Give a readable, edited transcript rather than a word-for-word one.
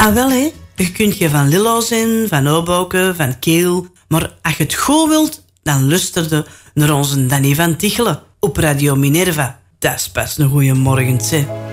Ah wel hé, je kunt je van Lillo zijn, van Oboken, van Keel. Maar als je het goed wilt, dan luisterde naar onze Danny van Tichelen op Radio Minerva. Dat is pas een goeie morgen, zeg.